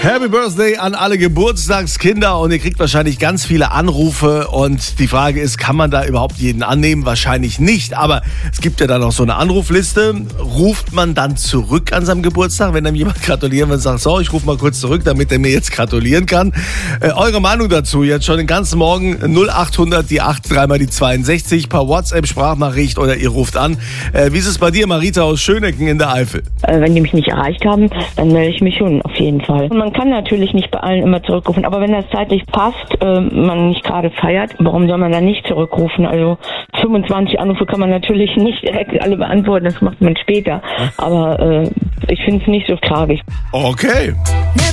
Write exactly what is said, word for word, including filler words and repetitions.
Happy Birthday an alle Geburtstagskinder und ihr kriegt wahrscheinlich ganz viele Anrufe und die Frage ist, kann man da überhaupt jeden annehmen? Wahrscheinlich nicht, aber es gibt ja dann noch so eine Anrufliste. Ruft man dann zurück an seinem Geburtstag, wenn einem jemand gratulieren will und sagt, so, ich rufe mal kurz zurück, damit er mir jetzt gratulieren kann. Äh, eure Meinung dazu jetzt schon den ganzen Morgen null acht hundert, die acht, dreimal die zweiundsechzig, per WhatsApp, Sprachnachricht oder ihr ruft an. Äh, wie ist es bei dir, Marita aus Schönecken in der Eifel? Äh, wenn die mich nicht erreicht haben, dann melde ich mich schon auf jeden Fall. Und man kann natürlich nicht bei allen immer zurückrufen, aber wenn das zeitlich passt, äh, man nicht gerade feiert, warum soll man dann nicht zurückrufen? Also fünfundzwanzig Anrufe kann man natürlich nicht direkt alle beantworten, das macht man später. Aber äh, ich finde es nicht so tragisch. Okay.